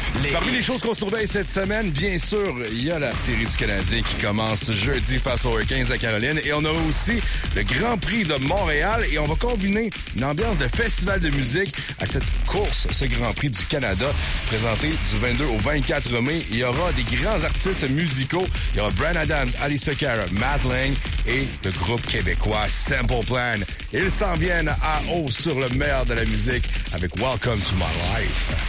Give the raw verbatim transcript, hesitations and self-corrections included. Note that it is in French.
Les Parmi hits. les choses qu'on surveille cette semaine, bien sûr, il y a la série du Canadien qui commence jeudi face aux Hurricanes de Caroline. Et on a aussi le Grand Prix de Montréal. Et on va combiner une ambiance de festival de musique à cette course, ce Grand Prix du Canada, présenté du vingt-deux au vingt-quatre mai. Il y aura des grands artistes musicaux. Il y aura Bryan Adams, Alicia Cara, Matt Lang et le groupe québécois Simple Plan. Ils s'en viennent à haut sur le meilleur de la musique avec Welcome to My Life.